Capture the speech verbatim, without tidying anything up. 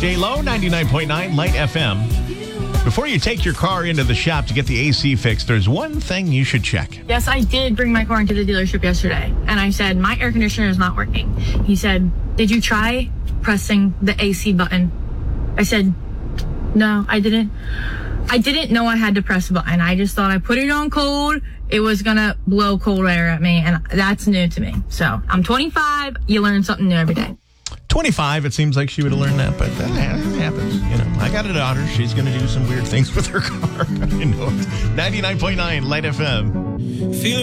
J-Lo, ninety-nine point nine Light F M. Before you take your car into the shop to get the A C fixed, there's one thing you should check. Yes, I did bring my car into the dealership yesterday, and I said, my air conditioner is not working. He said, did you try pressing the A C button? I said, no, I didn't. I didn't know I had to press a button. I just thought I put it on cold. It was going to blow cold air at me, and that's new to me. So I'm twenty-five. You learn something new every day. twenty-five, it seems like she would have learned that, but that happens. You know, I got a daughter. She's going to do some weird things with her car. I know it. ninety-nine point nine Light F M. Feeling